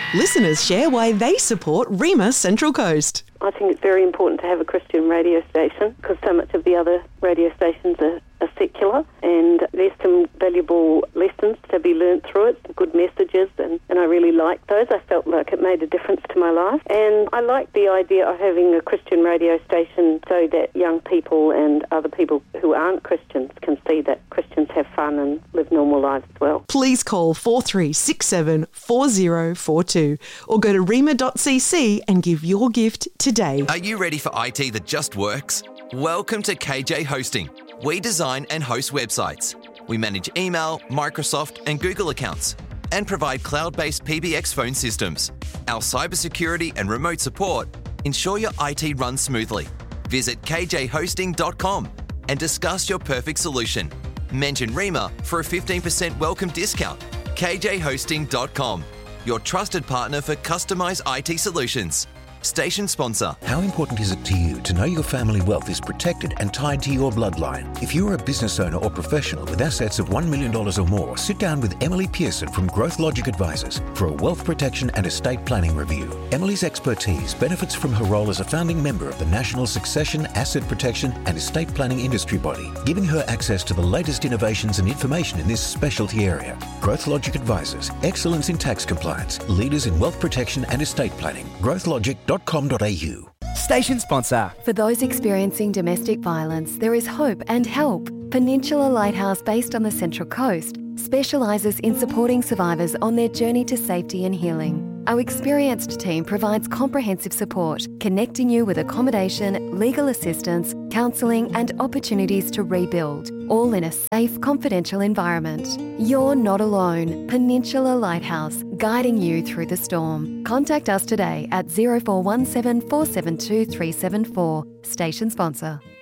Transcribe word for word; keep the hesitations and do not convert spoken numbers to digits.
Listeners share why they support Rhema Central Coast. I think it's very important to have a Christian radio station because so much of the other radio stations are, are secular, and there's some valuable lessons to be learnt through it, good messages, and, and I really liked those. I felt like it made a difference to my life, and I like the idea of having a Christian radio station so that young people and other people who aren't Christians can see that Christians have fun and live normal lives as well. Please call four three six seven four zero four two or go to rhema dot c c and give your gift today. Are you ready for I T that just works? Welcome to K J Hosting. We design and host websites. We manage email, Microsoft and Google accounts and provide cloud-based P B X phone systems. Our cybersecurity and remote support ensure your I T runs smoothly. Visit k j hosting dot com and discuss your perfect solution. Mention Rhema for a fifteen percent welcome discount. k j hosting dot com, your trusted partner for customized I T solutions. Station sponsor. How important is it to you to know your family wealth is protected and tied to your bloodline? If you're a business owner or professional with assets of one million dollars or more, sit down with Emily Pearson from Growth Logic Advisors for a wealth protection and estate planning review. Emily's expertise benefits from her role as a founding member of the National Succession, Asset Protection and Estate Planning Industry Body, giving her access to the latest innovations and information in this specialty area. Growth Logic Advisors, excellence in tax compliance, leaders in wealth protection and estate planning. growth logic dot com dot a u. Station sponsor. For those experiencing domestic violence, there is hope and help. Peninsula Lighthouse, based on the Central Coast, specialises in supporting survivors on their journey to safety and healing. Our experienced team provides comprehensive support, connecting you with accommodation, legal assistance, counselling and opportunities to rebuild, all in a safe, confidential environment. You're not alone. Peninsula Lighthouse, guiding you through the storm. Contact us today at zero four one seven four seven two three seven four. Station sponsor.